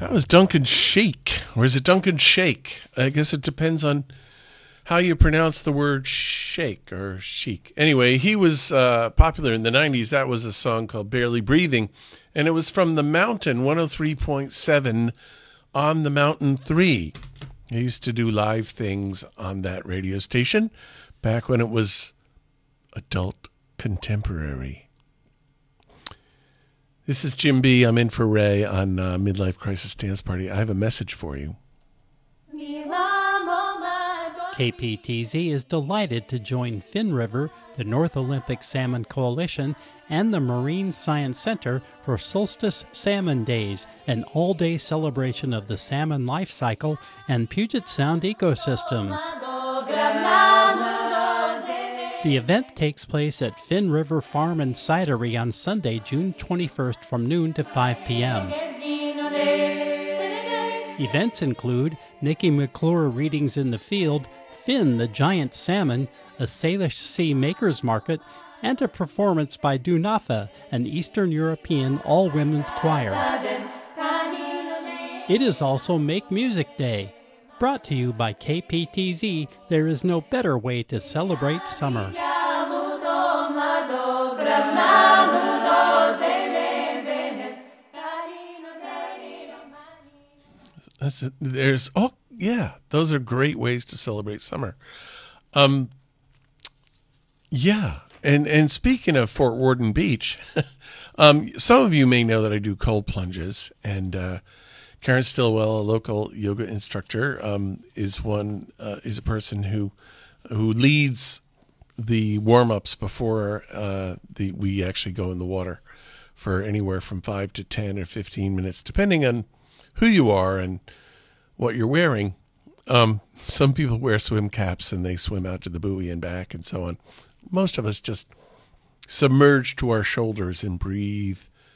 That was Duncan Sheik. Or is it Duncan Shake? I guess it depends on how you pronounce the word shake or chic. Anyway, he was popular in the 90s. That was a song called Barely Breathing. And it was from The Mountain, 103.7 on the Mountain 3. I used to do live things on that radio station back when it was adult contemporary. This is Jim B. I'm in for Ray on Midlife Crisis Dance Party. I have a message for you. KPTZ is delighted to join Finn River, the North Olympic Salmon Coalition, and the Marine Science Center for Solstice Salmon Days, an all-day celebration of the salmon life cycle and Puget Sound ecosystems. The event takes place at Finn River Farm and Cidery on Sunday, June 21st from noon to 5 p.m. Events include Nikki McClure readings in the field, Finn the Giant Salmon, a Salish Sea Makers Market, and a performance by Dunatha, an Eastern European all-women's choir. It is also Make Music Day. Brought to you by KPTZ, there is no better way to celebrate summer. That's it. Those are great ways to celebrate summer. And speaking of Fort Worden Beach, some of you may know that I do cold plunges, and Karen Stillwell, a local yoga instructor, is a person who leads the warm-ups before we actually go in the water for anywhere from 5 to 10 or 15 minutes, depending on who you are and what you're wearing. Some people wear swim caps and they swim out to the buoy and back and so on. Most of us just submerge to our shoulders and breathe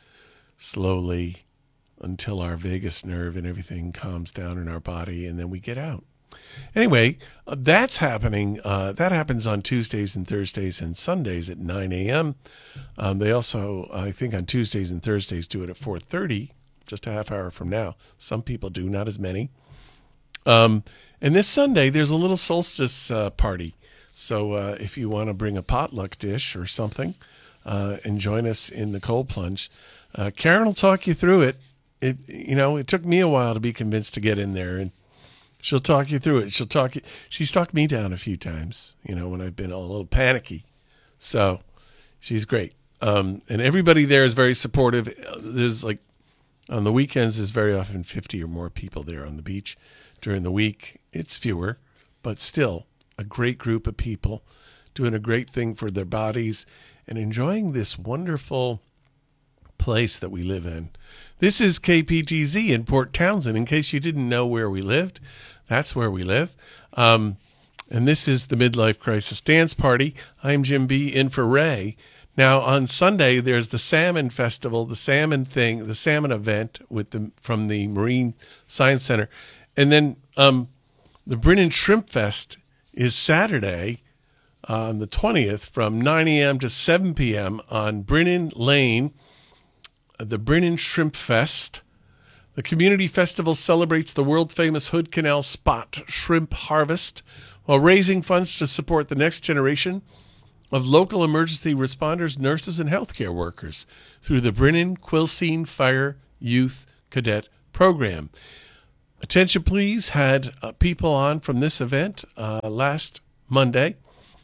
slowly until our vagus nerve and everything calms down in our body, and then we get out. Anyway, that's happening. That happens on Tuesdays and Thursdays and Sundays at 9 a.m. They also, I think on Tuesdays and Thursdays, do it at 4:30, just a half hour from now. Some people do, not as many. And this Sunday, there's a little solstice party. So if you want to bring a potluck dish or something and join us in the cold plunge, Karen will talk you through it. It took me a while to be convinced to get in there, and she'll talk you through it. She's talked me down a few times, when I've been a little panicky. So she's great. And everybody there is very supportive. There's on the weekends, there's very often 50 or more people there on the beach. During the week, it's fewer, but still a great group of people doing a great thing for their bodies and enjoying this wonderful place that we live in. This is KPTZ in Port Townsend. In case you didn't know where we lived, that's where we live. And this is the Midlife Crisis Dance Party. I'm Jim B. in for Ray. Now, on Sunday, there's the Salmon Festival, the salmon event from the Marine Science Center. And then the Brinnon Shrimp Fest is Saturday on the 20th from 9 a.m. to 7 p.m. on Brinnon Lane, the Brinnon Shrimp Fest. The community festival celebrates the world-famous Hood Canal spot shrimp harvest while raising funds to support the next generation of local emergency responders, nurses, and healthcare workers through the Brinnon Quilcene Fire Youth Cadet Program. Attention, please, had people on from this event last Monday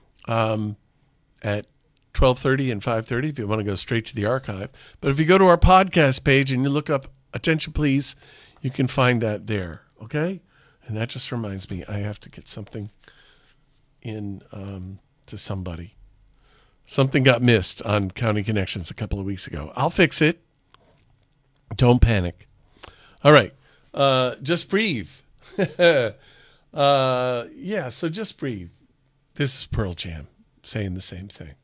at 12:30 and 5:30 if you want to go straight to the archive. But if you go to our podcast page and you look up Attention, Please, you can find that there, okay? And that just reminds me, I have to get something in to somebody. Something got missed on County Connections a couple of weeks ago. I'll fix it. Don't panic. All right. Just breathe. So just breathe. This is Pearl Jam saying the same thing.